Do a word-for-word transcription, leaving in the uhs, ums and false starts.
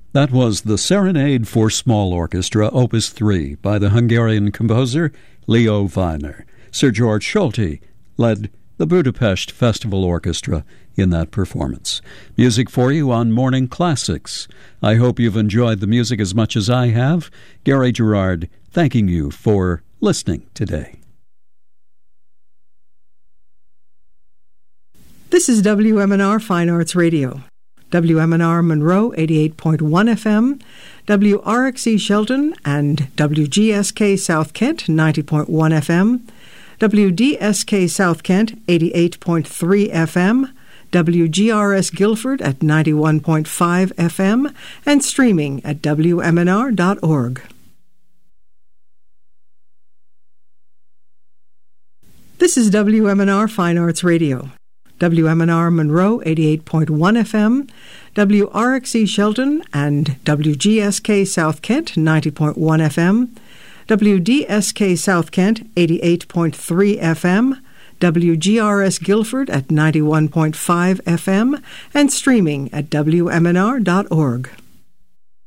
That was the Serenade for Small Orchestra, Opus three, by the Hungarian composer Leo Weiner. Sir George Solti led the Budapest Festival Orchestra in that performance. Music for you on Morning Classics. I hope you've enjoyed the music as much as I have. Gary Gerard thanking you for listening today. This is W M N R Fine Arts Radio. W M N R Monroe eighty-eight point one F M, W R X E Shelton and W G S K South Kent ninety point one F M, W D S K South Kent eighty-eight point three F M, W G R S Guilford at ninety-one point five F M, and streaming at W M N R dot org. This is W M N R Fine Arts Radio. W M N R Monroe eighty-eight point one F M, W R X E Shelton and W G S K South Kent ninety point one F M, W D S K South Kent eighty-eight point three F M, W G R S Guilford at ninety-one point five F M, and streaming at W M N R dot org.